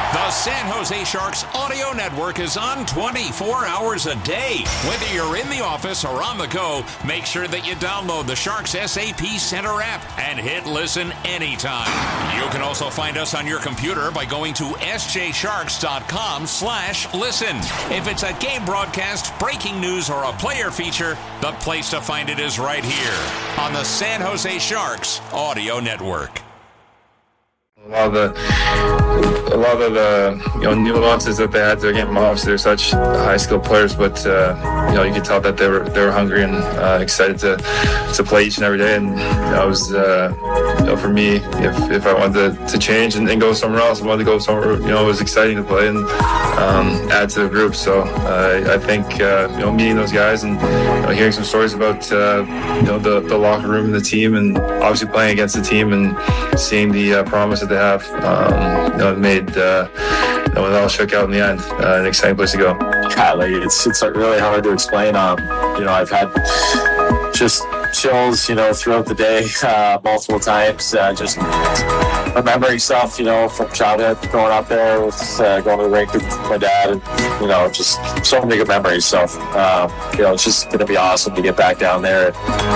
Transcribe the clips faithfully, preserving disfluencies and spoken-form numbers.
The San Jose Sharks audio network is on twenty-four hours a day. Whether you're in the office or on the go, make sure that you download the Sharks S A P Center app and hit listen anytime. You can also find us on your computer by going to sjsharks.com slash listen. If it's a game broadcast, breaking news, or a player feature, the place to find it is right here on the San Jose Sharks audio network. A lot of the, a lot of the, you know, nuances that they had to their game. Obviously, they're such high skilled players, but uh, you know, you could tell that they were they were hungry and uh, excited to to play each and every day. And that was, uh, you know, for me, if if I wanted to, to change and, and go somewhere else, I wanted to go somewhere, you know, it was exciting to play and um, add to the group. So uh, I think uh, you know, meeting those guys and you know, hearing some stories about uh, you know the the locker room and the team, and obviously playing against the team and seeing the uh, promise that they have, um, you know, it made uh, you know, when it all shook out in the end, uh, an exciting place to go. God, like it's it's like really hard to explain. Um, you know, I've had just chills, you know, throughout the day, uh, multiple times. Uh, just remembering stuff, you know, from childhood, growing up there, with uh, going to the rink with my dad, and you know, just so many good memories. So, uh, you know, it's just going to be awesome to get back down there and,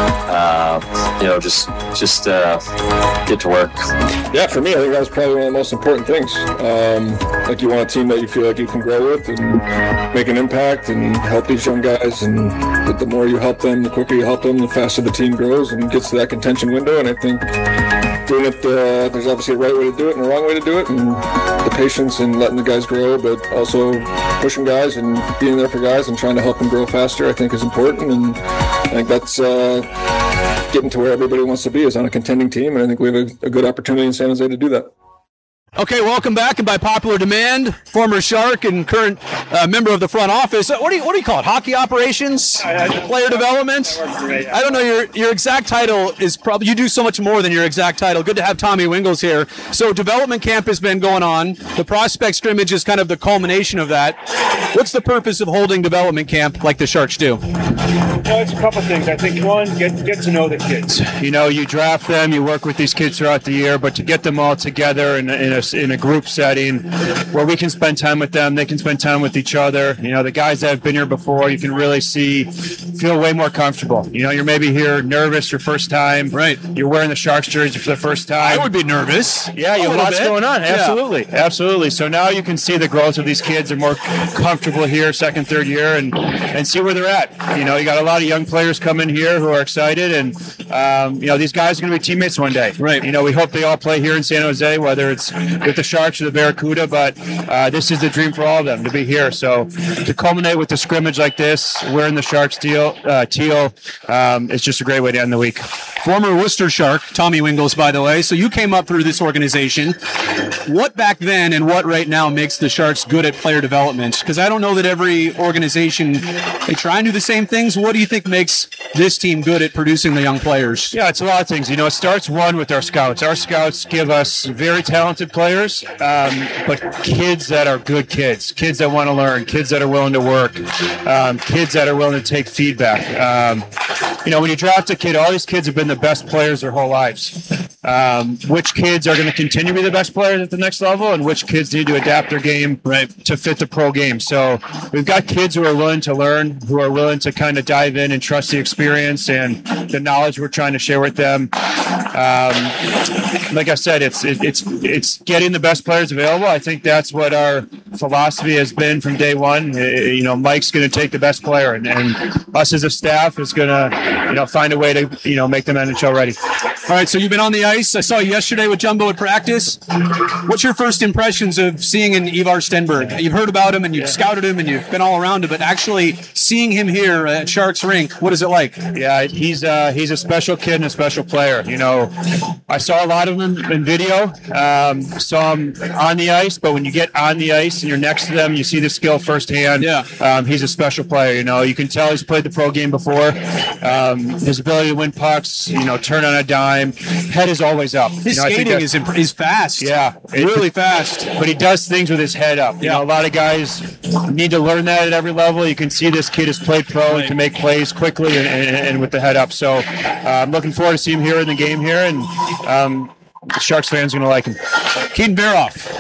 uh, you know, just just uh, get to work. Yeah, for me, I think that was probably one of the most important things. Um, like, you want a team that you feel like you can grow with and make an impact and help these young guys. And the, the more you help them, the quicker you help them, the faster the team grows and gets to that contention window. And I think doing it, uh, there's obviously a right way to do it and a wrong way to do it, and the patience and letting the guys grow, but also pushing guys and being there for guys and trying to help them grow faster, I think is important. And I think that's uh, getting to where everybody wants to be, is on a contending team, and I think we have a, a good opportunity in San Jose to do that. Okay, welcome back, and by popular demand, former Shark and current uh, member of the front office. What do you what do you call it? Hockey operations, player development. I don't know, your your exact title is probably, you do so much more than your exact title. Good to have Tommy Wingels here. So development camp has been going on. The prospect scrimmage is kind of the culmination of that. What's the purpose of holding development camp like the Sharks do? Well, it's a couple things. I think one, get get to know the kids. You know, you draft them, you work with these kids throughout the year, but to get them all together in, in a in a group setting where we can spend time with them, they can spend time with each other. You know, the guys that have been here before, you can really see, feel way more comfortable. You know, you're maybe here nervous your first time. Right. You're wearing the Sharks jersey for the first time. I would be nervous. Yeah, you have lots bit. going on. Absolutely. Yeah. Absolutely. So now you can see the growth of these kids. They're more comfortable here, second, third year, and, and see where they're at. You know, you got a lot of young players coming here who are excited, and, um, you know, these guys are going to be teammates one day. Right. You know, we hope they all play here in San Jose, whether it's with the Sharks or the Barracuda, but uh, this is the dream for all of them to be here. So to culminate with the scrimmage like this, wearing the Sharks teal, uh, teal um, it's just a great way to end the week. Former Worcester Shark, Tommy Wingels, by the way. So you came up through this organization. What back then and what right now makes the Sharks good at player development? Because I don't know that every organization, they try and do the same things. What do you think makes this team good at producing the young players? Yeah, it's a lot of things. You know, it starts, one, with our scouts. Our scouts give us very talented players, um, but kids that are good kids, kids that want to learn, kids that are willing to work, um, kids that are willing to take feedback. Um, you know, when you draft a kid, all these kids have been the best players their whole lives. Um, which kids are going to continue to be the best players at the next level, and which kids need to adapt their game right to fit the pro game. So we've got kids who are willing to learn, who are willing to kind of dive in and trust the experience and the knowledge we're trying to share with them. Um, like I said, it's it, it's it's getting the best players available. I think that's what our philosophy has been from day one. You know, Mike's going to take the best player, and, and us as a staff is going to, you know, find a way to, you know, make them N H L ready. All right, so you've been on the ice. I saw you yesterday with Jumbo at practice. What's your first impressions of seeing an Ivar Stenberg? You've heard about him and you've yeah. scouted him and you've been all around him, but actually seeing him here at Sharks Rink, what is it like? Yeah, he's uh, he's a special kid and a special player. You know, I saw a lot of him in video, um, saw him on the ice, but when you get on the ice and you're next to them, you see the skill firsthand. Yeah. Um, he's a special player. You know, you can tell he's played the pro game before. Um, his ability to win pucks, you know, turn on a dime, head is always up. His you know, skating is imp- is fast. Yeah, really fast. But he does things with his head up. You yeah. know, a lot of guys need to learn that at every level. You can see this kid has played pro right. and can make plays quickly and, and, and with the head up. So uh, I'm looking forward to seeing him here in the game here, and um, the Sharks fans are going to like him. Keaton Baroff.